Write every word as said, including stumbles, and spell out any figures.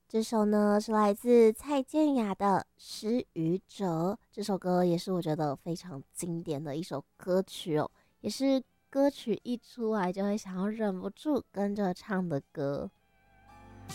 这首呢是来自蔡健雅的《失语者》，这首歌也是我觉得非常经典的一首歌曲哦，也是歌曲一出来就会想要忍不住跟着唱的歌。